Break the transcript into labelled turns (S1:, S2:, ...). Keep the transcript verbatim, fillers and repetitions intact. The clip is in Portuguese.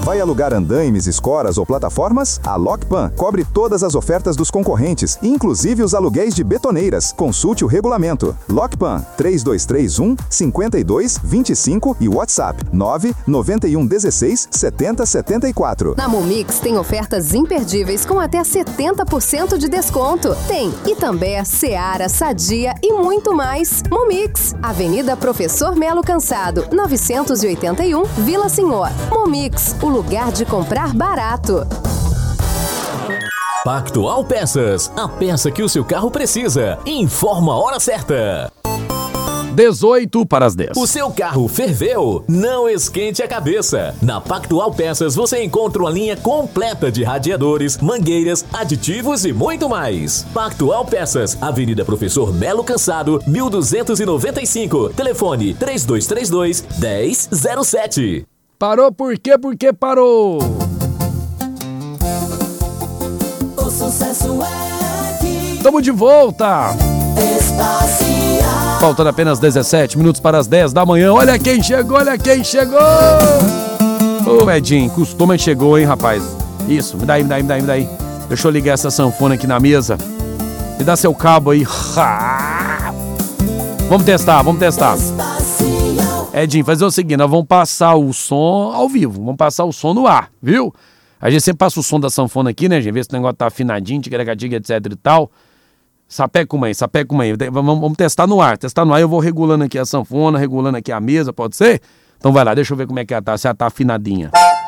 S1: Vai alugar andaimes, escoras ou plataformas? A Lockpan cobre todas as ofertas dos concorrentes, inclusive os aluguéis de betoneiras. Consulte o regulamento. Lockpan três dois três um, cinco dois dois cinco e WhatsApp nove nove um um seis sete zero sete quatro.
S2: Na Mumix tem ofertas imperdíveis com até setenta por cento de desconto. Tem Itambé, Seara, Sadia e muito mais. Mumix, Avenida Professor Melo Cansado, novecentos e oitenta e um, Vila Senhor. Mumix, o lugar de comprar barato.
S3: Pactual Peças, a peça que o seu carro precisa. Informa a hora certa.
S4: dezoito para as dez.
S3: O seu carro ferveu? Não esquente a cabeça. Na Pactual Peças você encontra uma linha completa de radiadores, mangueiras, aditivos e muito mais. Pactual Peças, Avenida Professor Melo Cansado, mil duzentos e noventa e cinco. Telefone três dois três dois, um zero zero sete.
S4: Parou por quê? Porque parou.
S5: O sucesso é aqui.
S4: Tamo de volta.
S5: Espacial.
S4: Faltando apenas dezessete minutos para as dez da manhã. Olha quem chegou, olha quem chegou. Ô Edinho, custou, mas chegou, hein, rapaz. Isso, me dá aí, me dá aí, me dá aí, me dá aí. Deixa eu ligar essa sanfona aqui na mesa. Me dá seu cabo aí. Vamos testar, vamos testar. Edinho, fazer o seguinte, nós vamos passar o som ao vivo. Vamos passar o som no ar, viu? A gente sempre passa o som da sanfona aqui, né, gente? Vê se o negócio tá afinadinho, tigaracatiga, etc e tal. Sapé com mãe, sapé com mãe. Vamos, vamos testar no ar, testar no ar. Eu vou regulando aqui a sanfona, regulando aqui a mesa, pode ser? Então vai lá, deixa eu ver como é que ela tá, se ela tá afinadinha.